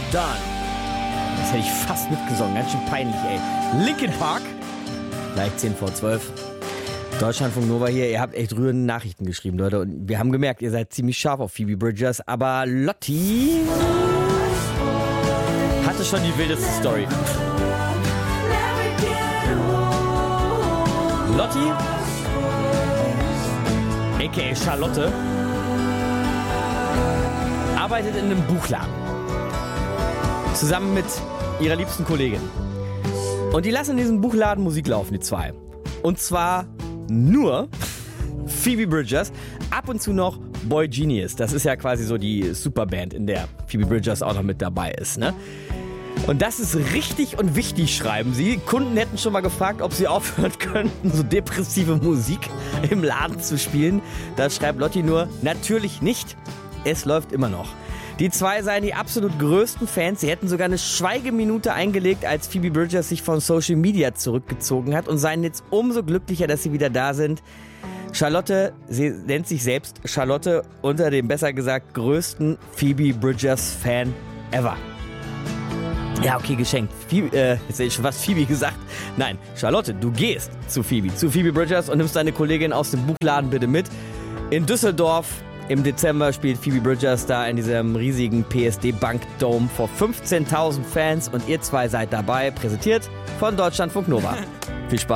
Done. Das hätte ich fast mitgesungen, ganz schön peinlich, ey. Linkin Park, gleich 10 vor 12. Deutschlandfunk Nova hier, ihr habt echt rührende Nachrichten geschrieben, Leute. Und wir haben gemerkt, ihr seid ziemlich scharf auf Phoebe Bridgers. Aber Lotti hatte schon die wildeste Story. Lotti, a.k.a. Charlotte, arbeitet in einem Buchladen. Zusammen mit ihrer liebsten Kollegin. Und die lassen in diesem Buchladen Musik laufen, die zwei. Und zwar nur Phoebe Bridgers, ab und zu noch Boy Genius. Das ist ja quasi so die Superband, in der Phoebe Bridgers auch noch mit dabei ist, ne? Und das ist richtig und wichtig, schreiben sie. Kunden hätten schon mal gefragt, ob sie aufhören könnten, so depressive Musik im Laden zu spielen. Da schreibt Lotti nur, natürlich nicht. Es läuft immer noch. Die zwei seien die absolut größten Fans. Sie hätten sogar eine Schweigeminute eingelegt, als Phoebe Bridgers sich von Social Media zurückgezogen hat und seien jetzt umso glücklicher, dass sie wieder da sind. Charlotte, sie nennt sich selbst Charlotte, unter dem besser gesagt größten Phoebe Bridgers Fan ever. Ja, okay, geschenkt. Phoebe, jetzt hätte ich schon fast Phoebe gesagt. Nein, Charlotte, du gehst zu Phoebe Bridgers und nimmst deine Kollegin aus dem Buchladen bitte mit. In Düsseldorf im Dezember spielt Phoebe Bridgers da in diesem riesigen PSD Bank Dome vor 15.000 Fans und ihr zwei seid dabei, präsentiert von Deutschlandfunk Nova. Viel Spaß.